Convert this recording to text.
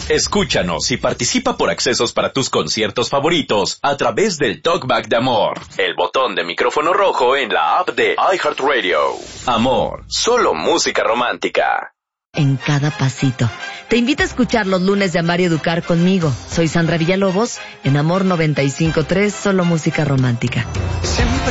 Escúchanos y participa por accesos para tus conciertos favoritos a través del Talkback de Amor, el botón de micrófono rojo en la app de iHeartRadio. Amor, solo música romántica. En cada pasito. Te invito a escuchar los lunes de Amar y Educar conmigo. Soy Sandra Villalobos, en Amor 95.3, solo música romántica. Siempre